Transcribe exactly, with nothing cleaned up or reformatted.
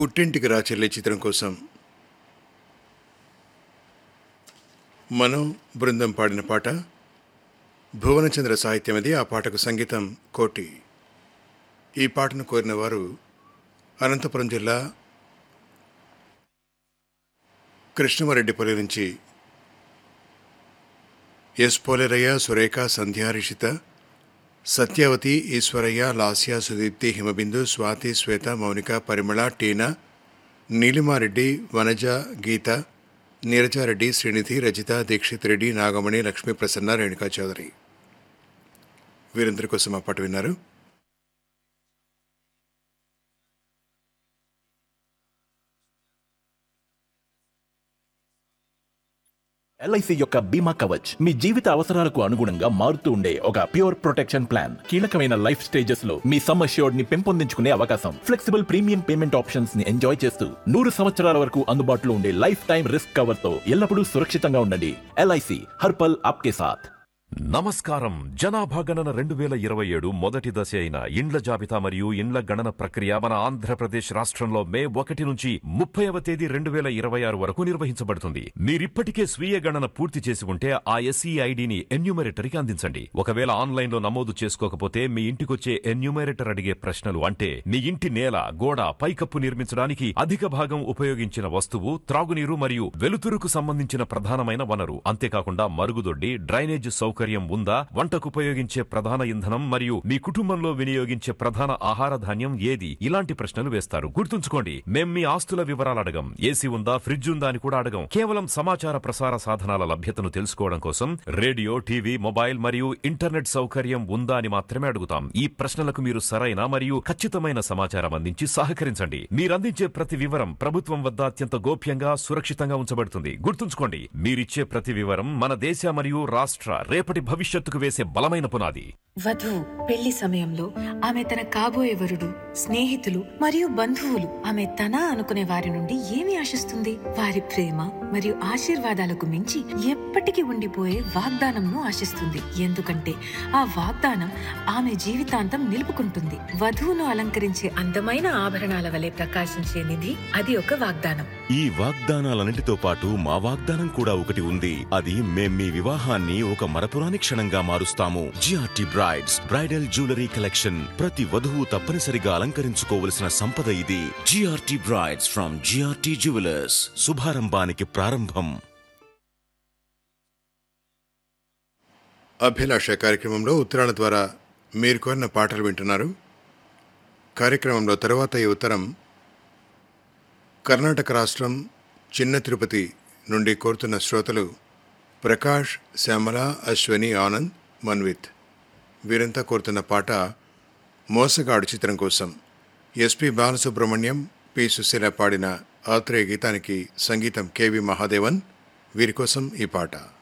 పుట్టింటికి రా చెల్లి చిత్రం కోసం మనో బృందం పాడిన పాట. భువనచంద్ర సాహిత్యం అది. ఆ పాటకు సంగీతం కోటి. ఈ పాటను కోరిన వారు అనంతపురం జిల్లా కృష్ణమరెడ్డిపల్లి నుంచి ఎస్ పోలేరయ్య, సురేఖ, సంధ్యారిషిత, సత్యవతి, ఈశ్వరయ్య, లాస్య, సుదీప్తి, హిమబిందు, స్వాతి, శ్వేత, మౌనిక, పరిమళ, టీనా, నీలిమారెడ్డి, వనజ, గీత, నీరజారెడ్డి, శ్రీనిధి, రజిత, దీక్షిత్ రెడ్డి, నాగమణి, లక్ష్మీ ప్రసన్న, రేణుకా చౌదరి. వీరందరి కోసం ఆ పాట విన్నారు. ఎల్ఐసి యొక్క బీమా కవచ్ మీ జీవిత అవసరాలకు అనుగుణంగా మారుతూ ఉండే ఒక ప్యూర్ ప్రొటెక్షన్ ప్లాన్. కీలకమైన లైఫ్ స్టేజెస్ లో మీ సమ్ అష్యూర్డ్ ని పెంపొందించుకునే అవకాశం, ఫ్లెక్సిబుల్ ప్రీమియం పేమెంట్ ఆప్షన్స్ ని ఎంజాయ్ చేస్తూ నూరు సంవత్సరాల వరకు అందుబాటులో ఉండే లైఫ్ టైం రిస్క్ కవర్ తో ఎల్లప్పుడూ సురక్షితంగా ఉండండి. ఎల్ఐసి హర్పల్ ఆప్కే సాథ్. నమస్కారం. జనాభా గణన రెండు వేల ఇరవై ఏడు మొదటి దశ అయిన ఇండ్ల జాబితా మరియు ఇండ్ల గణన ప్రక్రియ మన ఆంధ్రప్రదేశ్ రాష్ట్రంలో మే ఒకటి నుంచి ముప్పైవ తేదీ రెండు వేల ఇరవై ఆరు వరకు నిర్వహించబడుతుంది. మీరిప్పటికే స్వీయ గణన పూర్తి చేసి ఉంటే ఆ ఎస్ఈ ఐడిని ఎన్యూమరేటర్కి అందించండి. ఒకవేళ ఆన్లైన్ లో నమోదు చేసుకోకపోతే మీ ఇంటికొచ్చే ఎన్యూమరేటర్ అడిగే ప్రశ్నలు అంటే మీ ఇంటి నేల, గోడ, పైకప్పు నిర్మించడానికి అధిక భాగం ఉపయోగించిన వస్తువు, త్రాగునీరు మరియు వెలుతురుకు సంబంధించిన ప్రధానమైన వనరు, అంతేకాకుండా మరుగుదొడ్డి, డ్రైనేజ్ సౌకర్యం ఉందా, వంటకు ఉపయోగించే ప్రధాన ఇంధనం మరియు మీ కుటుంబంలో వినియోగించే ప్రధాన ఆహార ధాన్యం ఏది, ఇలాంటి ప్రశ్నలు వేస్తారు. గుర్తుంచుకోండి, మేం మీ ఆస్తుల వివరాలు అడగం. ఏసీ ఉందా, ఫ్రిడ్జ్ ఉందా అని కూడా అడగం. కేవలం సమాచార ప్రసార సాధనాల లభ్యతను తెలుసుకోవడం కోసం రేడియో, టీవీ, మొబైల్ మరియు ఇంటర్నెట్ సౌకర్యం ఉందా అని మాత్రమే అడుగుతాం. ఈ ప్రశ్నలకు మీరు సరైన మరియు ఖచ్చితమైన సమాచారం అందించి సహకరించండి. మీరందించే ప్రతి వివరం ప్రభుత్వం వద్ద అత్యంత గోప్యంగా, సురక్షితంగా ఉంచబడుతుంది. గుర్తుంచుకోండి, మీరిచ్చే ప్రతి వివరం మన దేశ మరియు రాష్ట్ర రేపటి భవిష్యత్తుకు వేసే బలమైన పునాది. వధువు పెళ్లి సమయంలో ఆమె తన కాబోయే వరుడు, స్నేహితులు మరియు బంధువులు ఆమె తన అనుకునే వారి నుండి ఏమి ఆశిస్తుంది? వారి ప్రేమ మరియు ఆశీర్వాదాలకు మించి ఎప్పటికీ ఉండిపోయే వాగ్దానంను ఆశిస్తుంది. ఎందుకంటే ఆ వాగ్దానం ఆమె జీవితాంతం నిలుపుకుంటుంది. వధువును అలంకరించే అందమైన ఆభరణాల వలె ప్రకాశించే నిధి, అది ఒక వాగ్దానం. ఈ వాగ్దానాలన్నిటితో పాటు మా వాగ్దానం కూడా ఒకటి ఉంది. అది మేం మీ వివాహాన్ని ఒక మరపురాని క్షణంగా మారుస్తాము. GRT brides bridal jewellery collection. ప్రతి వధువు తప్పనిసరిగా అలంకరించుకోవలసిన సంపద ఇది. GRT brides from GRT jewellers. శుభారంభానికి ప్రారంభం. అభిలాష కార్యక్రమంలో ఉత్తరాల ద్వారా మీరు కోరిన పాటలు వింటున్నారు. కార్యక్రమంలో తర్వాత ఈ ఉత్తరం కర్ణాటక రాష్ట్రం చిన్న తిరుపతి నుండి కోరుతున్న శ్రోతలు ప్రకాష్, శ్యామల, అశ్వని, ఆనంద్, మన్విత్. వీరంతా కోరుతున్న పాట మోసగాడు చిత్రం కోసం. ఎస్పి బాలసుబ్రహ్మణ్యం, పి సుశీల పాడిన ఆత్రేయ గీతానికి సంగీతం కెవి మహాదేవన్. వీరి కోసం ఈ పాట.